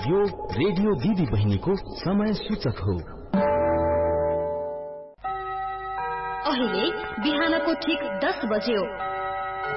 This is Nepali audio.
यो रेडियो दिदी बहिनीको समय सूचक हो। अहिले बिहानको ठीक 10 बज्यो।